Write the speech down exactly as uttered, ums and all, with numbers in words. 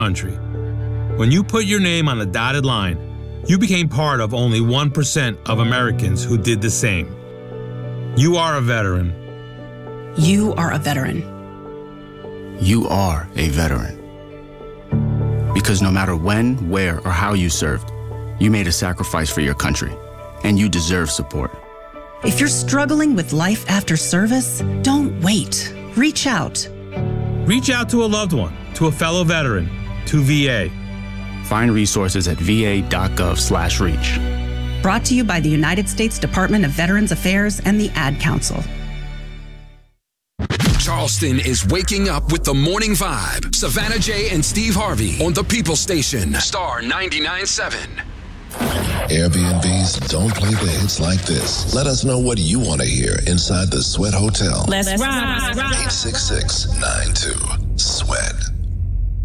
country. When you put your name on the dotted line, you became part of only one percent of Americans who did the same. You are a veteran. You are a veteran. You are a veteran. Because no matter when, where, or how you served, you made a sacrifice for your country, and you deserve support. If you're struggling with life after service, don't wait. Reach out. Reach out to a loved one, to a fellow veteran, to V A. Find resources at va.gov slash reach. Brought to you by the United States Department of Veterans Affairs and the Ad Council. Charleston is waking up with the morning vibe. Savannah J and Steve Harvey on the People Station, Star ninety-nine point seven. Airbnbs don't play the hits like this. Let us know what you want to hear inside the Sweat Hotel. Let's ride. eight six six nine two sweat.